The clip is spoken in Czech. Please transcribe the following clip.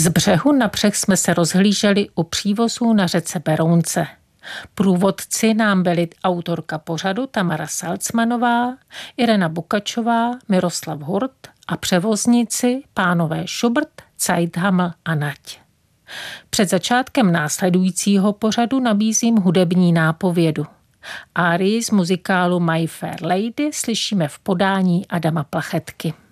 Z břehu na břeh jsme se rozhlíželi u přívozů na řece Berounce. Průvodci nám byli autorka pořadu Tamara Salcmanová, Irena Bukačová, Miroslav Hurt a převozníci pánové Schubert, Zeithaml a Nať. Před začátkem následujícího pořadu nabízím hudební nápovědu. Árii z muzikálu My Fair Lady slyšíme v podání Adama Plachetky.